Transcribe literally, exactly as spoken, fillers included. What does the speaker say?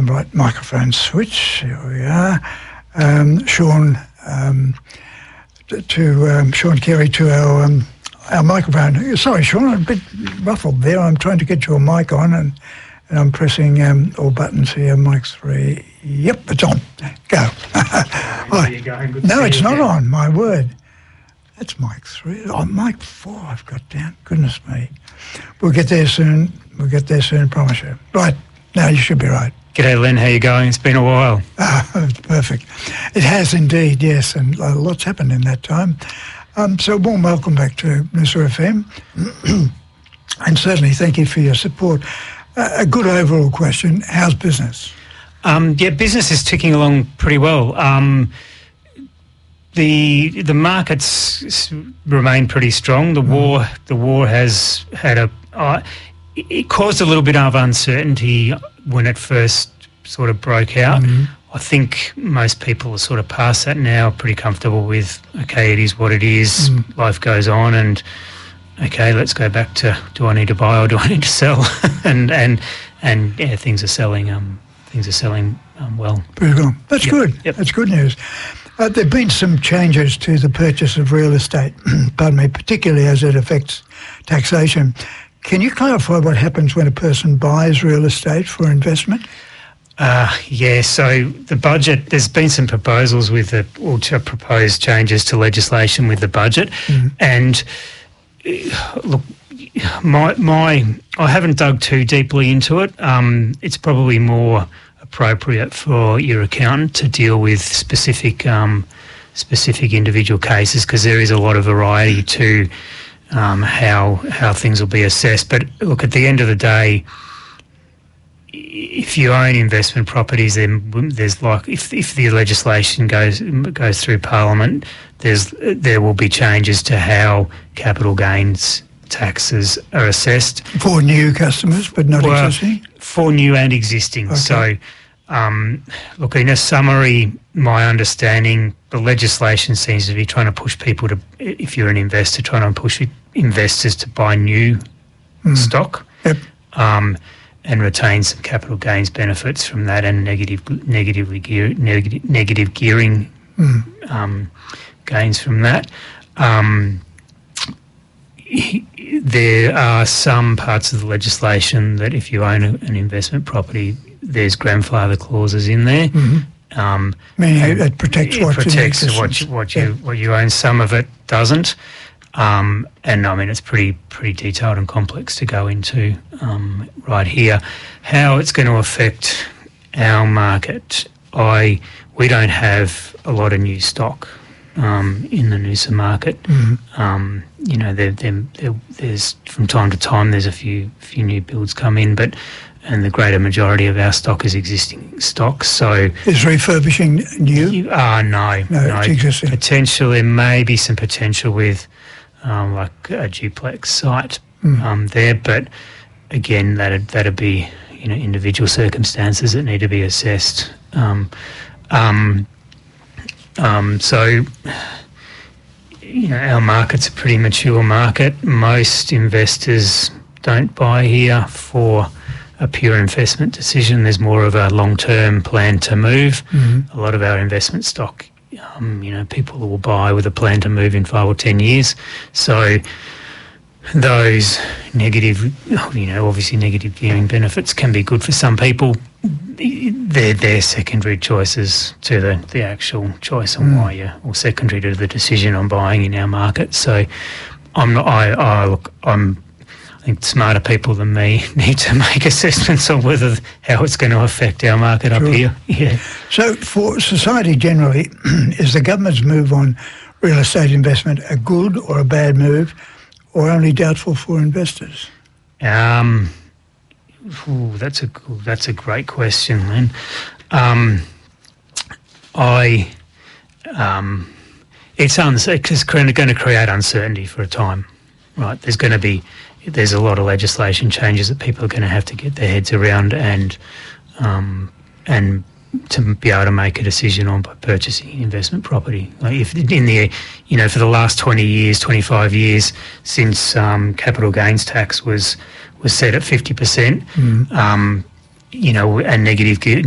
right microphone switch. Here we are. Um, Sean, um, to um, Sean Carey to our um, our microphone. Sorry, Sean, I'm a bit ruffled there. I'm trying to get your mic on, and, and I'm pressing um, all buttons here. Mic three. Yep, it's on. Go. How are you going? Good to no, see it's you not again. on. My word. That's mic three. Oh, mic four. I've got down. Goodness me. We'll get there soon. We'll get there soon. Promise you. Right. Now you should be right. G'day, Len. How you going? It's been a while. Ah, perfect. It has indeed, yes, and uh, lots happened in that time. Um, so warm welcome back to Noosa F M, and certainly thank you for your support. Uh, a good overall question, how's business? Um, yeah, business is ticking along pretty well. Um, the the markets s- remain pretty strong. The mm. war the war has had a uh, it, it caused a little bit of uncertainty when it first sort of broke out. Mm-hmm. I think most people are sort of past that now, pretty comfortable with, okay, it is what it is, mm. life goes on, and okay, let's go back to, do I need to buy or do I need to sell? and and and yeah, things are selling. Um, things are selling um, well. Pretty well. That's yep. good. Yep. That's good news. Uh, there've been some changes to the purchase of real estate, pardon me, particularly as it affects taxation. Can you clarify what happens when a person buys real estate for investment? Uh, yeah, so the budget, there's been some proposals with the, or to proposed changes to legislation with the budget. Mm. And uh, look, my, my, I haven't dug too deeply into it. Um, it's probably more appropriate for your accountant to deal with specific, um, specific individual cases, because there is a lot of variety to um, how, how things will be assessed. But look, at the end of the day, if you own investment properties, then there's like if if the legislation goes goes through Parliament, there's there will be changes to how capital gains taxes are assessed for new customers, but not well, existing. For new and existing. Okay. So, um, look, in a summary, my understanding, the legislation seems to be trying to push people to, if you're an investor, trying to push investors to buy new mm. stock. Yep. Um, and retain some capital gains benefits from that, and negative, negatively gear, negative, negative gearing mm. um, gains from that. Um, there are some parts of the legislation that if you own a, an investment property, there's grandfather clauses in there. Mm-hmm. Um, Meaning it protects it what protects you what you, what you yeah. what you own. Some of it doesn't. Um, and I mean, it's pretty pretty detailed and complex to go into um, right here. How it's going to affect our market, I we don't have a lot of new stock um, in the Noosa market. Mm-hmm. Um, you know, there, there, there, there's from time to time there's a few few new builds come in, but and the greater majority of our stock is existing stock. So is refurbishing new? Ah, uh, no, no, no. It's existing. Potential, there may be some potential with. Um, like a duplex site mm. um, there, but again, that'd that'd be you know individual circumstances that need to be assessed. Um, um, um, so you know, our market's a pretty mature market. Most investors don't buy here for a pure investment decision. There's more of a long-term plan to move. Mm-hmm. A lot of our investment stock. Um, you know, people will buy with a plan to move in five or ten years. So those negative, you know, obviously negative gearing benefits can be good for some people. They're, they're secondary choices to the, the actual choice on mm. why you, or secondary to the decision on buying in our market. So I'm not, I, I look, I'm, I think smarter people than me need to make assessments on whether how it's going to affect our market sure. up here. Yeah. So for society generally, is the government's move on real estate investment a good or a bad move, or only doubtful for investors? Um, ooh, that's a that's a great question, Len. Um, I um, it's uns- it's going to create uncertainty for a time, right? There's going to be There's a lot of legislation changes that people are going to have to get their heads around and um, and to be able to make a decision on by purchasing investment property. Like if in the, you know, for the last twenty years, twenty-five years since um, capital gains tax was was set at fifty percent, mm. um, you know, and negative